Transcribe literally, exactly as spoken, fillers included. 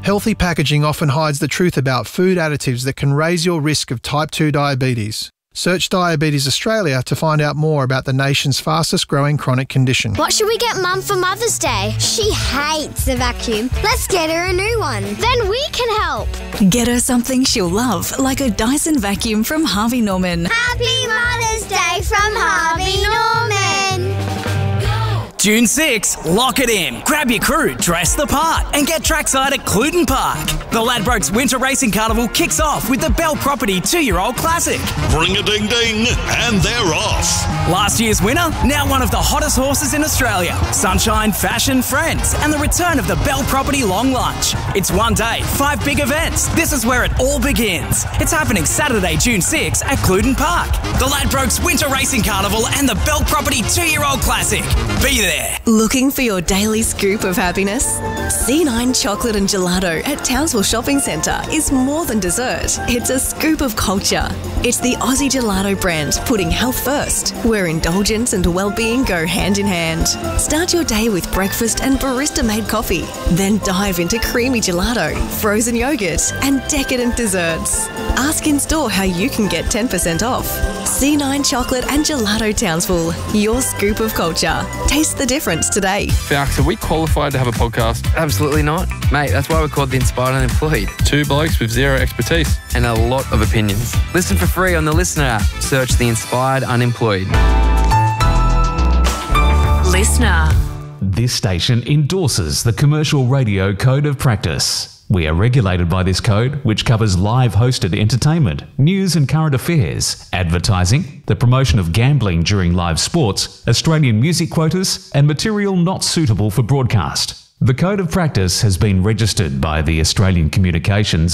Healthy packaging often hides the truth about food additives that can raise your risk of type two diabetes. Search Diabetes Australia to find out more about the nation's fastest growing chronic condition. What should we get Mum for Mother's Day? She hates a vacuum. Let's get her a new one. Then we can help. Get her something she'll love, like a Dyson vacuum from Harvey Norman. Happy Mother's Day from Harvey Norman. June sixth, lock it in. Grab your crew, dress the part, and get trackside at Cluden Park. The Ladbrokes Winter Racing Carnival kicks off with the Bell Property two-year-old classic. Ring a ding ding, and they're off. Last year's winner, now one of the hottest horses in Australia. Sunshine, Fashion, Friends, and the return of the Bell Property Long Lunch. It's one day, five big events. This is where it all begins. It's happening Saturday, June sixth at Cluden Park. The Ladbrokes Winter Racing Carnival and the Bell Property two-year-old classic. Be there. Looking for your daily scoop of happiness? C nine Chocolate and Gelato at Townsville Shopping Centre is more than dessert. It's a scoop of culture. It's the Aussie Gelato brand, putting health first, where indulgence and well-being go hand in hand. Start your day with breakfast and barista-made coffee. Then dive into creamy gelato, frozen yogurt, and decadent desserts. Ask in store how you can get ten percent off. C nine Chocolate and Gelato Townsville, your scoop of culture. Taste the difference today. Falks, are we qualified to have a podcast? Absolutely not. Mate, that's why we're called The Inspired Unemployed. Two blokes with zero expertise. And a lot of opinions. Listen for free on the Listener app. Search The Inspired Unemployed. Listener. This station endorses the Commercial Radio Code of Practice. We are regulated by this code, which covers live hosted entertainment, news and current affairs, advertising, the promotion of gambling during live sports, Australian music quotas, and material not suitable for broadcast. The Code of Practice has been registered by the Australian Communications